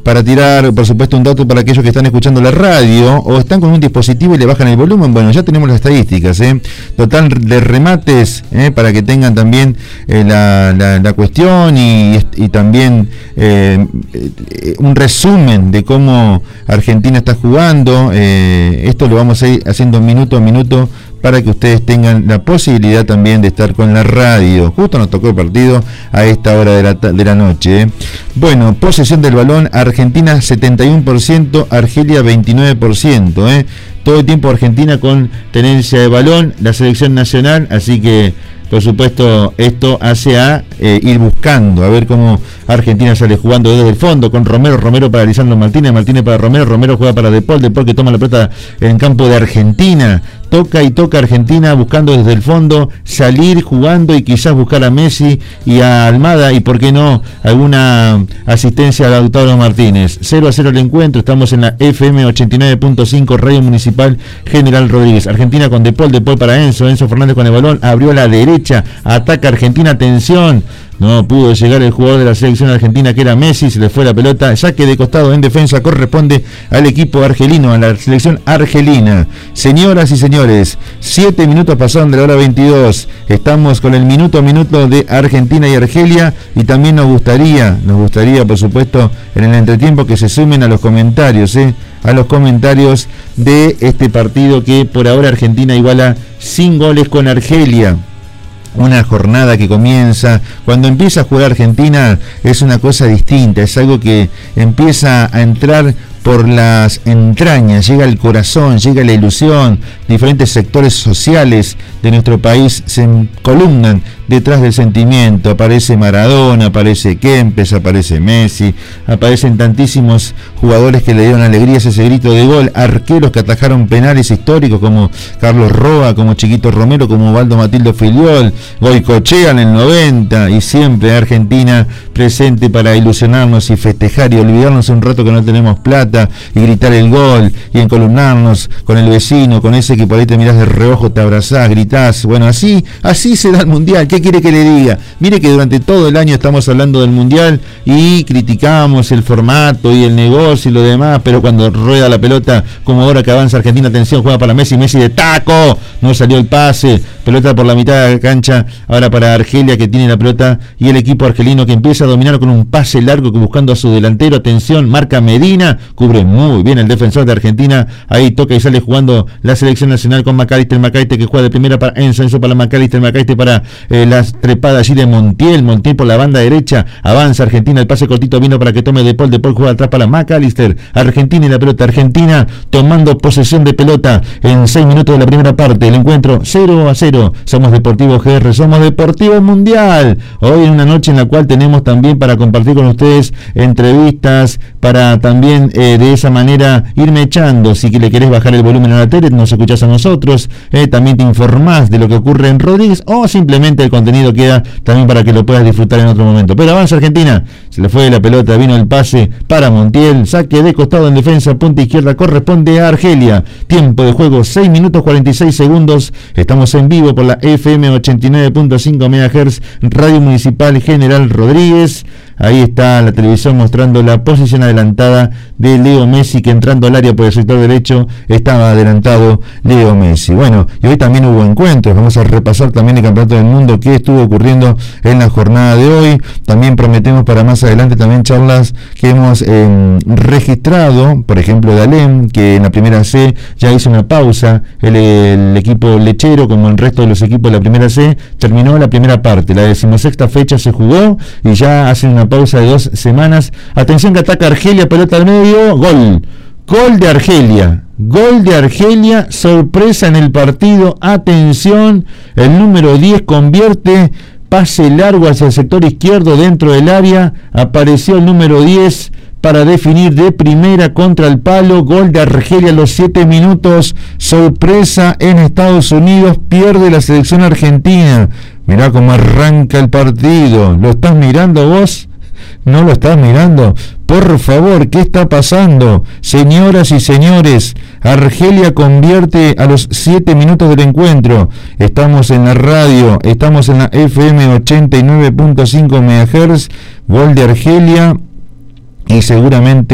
para tirar, por supuesto, un dato para aquellos que están escuchando la radio o están con un dispositivo y le bajan el volumen. Bueno, ya tenemos las estadísticas, total de remates, para que tengan también la cuestión y también un resumen de cómo Argentina está jugando. Esto lo vamos a ir haciendo minuto a minuto para que ustedes tengan la posibilidad también de estar con la radio. Justo nos tocó el partido a esta hora de la noche. Bueno, posesión del balón, Argentina 71%, Argelia 29%. Todo el tiempo Argentina con tenencia de balón, la selección nacional, así que por supuesto esto hace a ir buscando, a ver cómo Argentina sale jugando desde el fondo, con Romero para Lisandro Martínez para Romero juega para De Paul que toma la pelota en campo de Argentina, toca Argentina buscando desde el fondo, salir jugando y quizás buscar a Messi y a Almada y por qué no alguna asistencia a Lautaro Martínez. 0-0 el encuentro, estamos en la FM 89.5 Radio Municipal General Rodríguez. Argentina con De Paul para Enzo Fernández con el balón, abrió a la derecha, ataca Argentina, atención. No pudo llegar el jugador de la selección argentina que era Messi, se le fue la pelota, saque de costado en defensa, corresponde al equipo argelino, a la selección argelina. Señoras y señores, 7 minutos pasaron de la hora 22, estamos con el minuto a minuto de Argentina y Argelia y también nos gustaría por supuesto en el entretiempo que se sumen a los comentarios, a los comentarios de este partido que por ahora Argentina iguala sin goles con Argelia. Una jornada que comienza, cuando empieza a jugar Argentina es una cosa distinta, es algo que empieza a entrar por las entrañas, llega al corazón, llega la ilusión, diferentes sectores sociales de nuestro país se columnan detrás del sentimiento, aparece Maradona, aparece Kempes, aparece Messi, aparecen tantísimos jugadores que le dieron alegrías a ese grito de gol, arqueros que atajaron penales históricos como Carlos Roa, como Chiquito Romero, como Valdo Matildo Filiol, Goicoechea en el 90 y siempre Argentina presente para ilusionarnos y festejar y olvidarnos un rato que no tenemos plata y gritar el gol y encolumnarnos con el vecino, con ese que por ahí te mirás de reojo, te abrazás, gritás. Bueno, así se da el mundial. ¿Qué quiere que le diga? Mire que durante todo el año estamos hablando del mundial y criticamos el formato y el negocio y lo demás, pero cuando rueda la pelota, como ahora que avanza Argentina, atención, juega para Messi de taco, no salió el pase, pelota por la mitad de la cancha, ahora para Argelia que tiene la pelota y el equipo argelino que empieza a dominar con un pase largo buscando a su delantero, atención, marca Medina, cubre muy bien el defensor de Argentina, ahí toca y sale jugando la selección nacional con McAllister que juega de primera para Enzo para McAllister para las trepadas allí de Montiel por la banda derecha, avanza Argentina, el pase cortito vino para que tome De Paul juega atrás para McAllister, Argentina y la pelota, Argentina tomando posesión de pelota en 6 minutos de la primera parte, el encuentro 0-0, somos Deportivo GR, somos Deportivo Mundial, hoy en una noche en la cual tenemos también para compartir con ustedes entrevistas, para también de esa manera irme echando, si le querés bajar el volumen a la tele, nos escuchás a nosotros, también te informás de lo que ocurre en Rodríguez, o simplemente el contenido queda también para que lo puedas disfrutar en otro momento. Pero avanza Argentina, se le fue la pelota, vino el pase para Montiel, saque de costado en defensa, punta izquierda, corresponde a Argelia, tiempo de juego 6 minutos 46 segundos, estamos en vivo por la FM 89.5 MHz, Radio Municipal General Rodríguez. Ahí está la televisión mostrando la posición adelantada de Leo Messi, que entrando al área por el sector derecho estaba adelantado Leo Messi. Bueno, y hoy también hubo encuentros, vamos a repasar también el Campeonato del Mundo, qué estuvo ocurriendo en la jornada de hoy. También prometemos para más adelante también charlas que hemos registrado, por ejemplo de Alem, que en la primera C ya hizo una pausa, el equipo lechero, como el resto de los equipos de la primera C, terminó la primera parte, la 16ª fecha se jugó y ya hacen una pausa de 2 semanas. Atención que ataca Argelia, pelota al medio, gol de Argelia, sorpresa en el partido, atención, el número 10 convierte, pase largo hacia el sector izquierdo dentro del área, apareció el número 10 para definir de primera contra el palo, gol de Argelia a los 7 minutos, sorpresa en Estados Unidos, pierde la selección argentina. Mirá cómo arranca el partido, ¿lo estás mirando vos? ¿No lo estás mirando? Por favor, ¿qué está pasando? Señoras y señores, Argelia convierte a los 7 minutos del encuentro. Estamos en la radio, estamos en la FM 89.5 MHz, gol de Argelia y seguramente